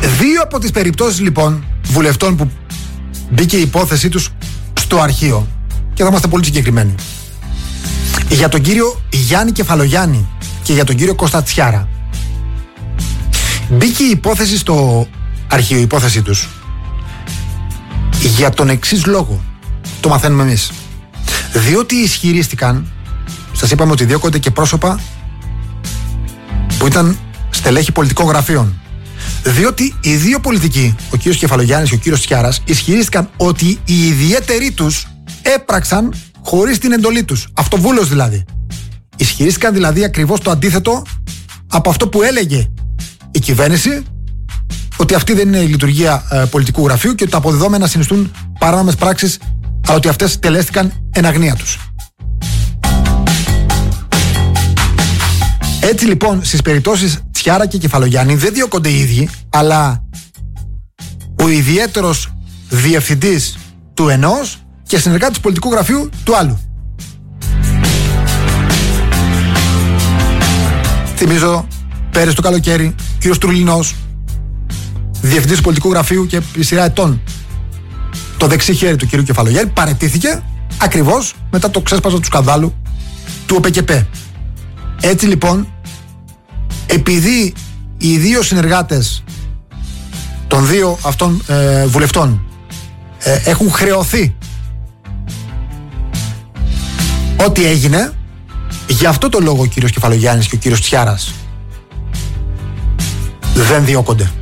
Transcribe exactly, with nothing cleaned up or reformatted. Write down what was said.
Δύο από τις περιπτώσεις λοιπόν βουλευτών που μπήκε η υπόθεσή τους στο αρχείο, και θα είμαστε πολύ συγκεκριμένοι, για τον κύριο Γιάννη Κεφαλογιάννη και για τον κύριο Κώστα Τσιάρα, μπήκε η υπόθεση στο αρχείο, η υπόθεσή τους, για τον εξής λόγο. Το μαθαίνουμε εμείς. Διότι ισχυρίστηκαν, σας είπαμε ότι διώκονται και πρόσωπα που ήταν στελέχη πολιτικών γραφείων. Διότι οι δύο πολιτικοί, ο κύριος Κεφαλογιάννης και ο κύριος Τσιάρας, ισχυρίστηκαν ότι οι ιδιαίτεροι τους έπραξαν χωρίς την εντολή τους. Αυτοβούλος δηλαδή. Ισχυρίστηκαν δηλαδή ακριβώς το αντίθετο από αυτό που έλεγε η κυβέρνηση, ότι αυτή δεν είναι η λειτουργία ε, πολιτικού γραφείου και ότι τα αποδεδόμενα συνιστούν παράνομες πράξεις, αλλά ότι αυτές τελέστηκαν εν αγνία τους. Έτσι λοιπόν, στις περιπτώσεις Τσιάρα και Κεφαλογιάννη δεν διώκονται οι ίδιοι, αλλά ο ιδιαίτερος διευθυντής του ενός και συνεργάτης πολιτικού γραφείου του άλλου. Θυμίζω πέρυσι το καλοκαίρι, κύριος Τρουλινός, διευθυντής του πολιτικού γραφείου και επί σειρά ετών, το δεξί χέρι του κύριου Κεφαλογιάννη, παραιτήθηκε ακριβώς μετά το ξέσπασμα του σκανδάλου του ΟΠΕΚΕΠΕ. Έτσι λοιπόν, επειδή οι δύο συνεργάτες των δύο αυτών ε, βουλευτών ε, έχουν χρεωθεί ό,τι έγινε, γι' αυτό το λόγο ο κύριος Κεφαλογιάννης και ο κύριος Τσιάρας δεν διώκονται.